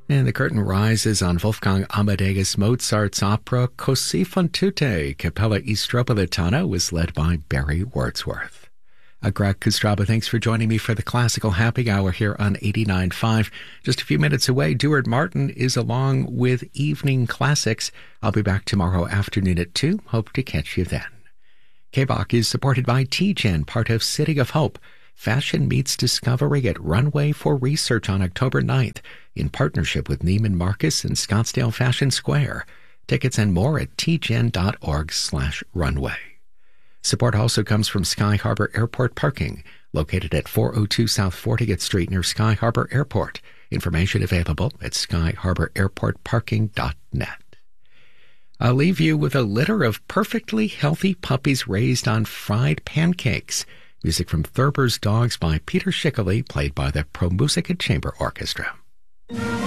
And the curtain rises on Wolfgang Amadeus Mozart's opera Così fan tutte. Capella Istropolitana was led by Barry Wordsworth. Greg Kostraba, thanks for joining me for the Classical Happy Hour here on 89.5. Just a few minutes away, Duard Martin is along with Evening Classics. I'll be back tomorrow afternoon at 2. Hope to catch you then. KBOC is supported by TGen, part of City of Hope. Fashion meets discovery at Runway for Research on October 9th in partnership with Neiman Marcus and Scottsdale Fashion Square. Tickets and more at tgen.org/runway. Support also comes from Sky Harbor Airport Parking, located at 402 South 40th Street near Sky Harbor Airport. Information available at skyharbораirportparking.net. I'll leave you with a litter of perfectly healthy puppies raised on fried pancakes. Music from Thurber's Dogs by Peter Schickele, played by the Pro Musica Chamber Orchestra.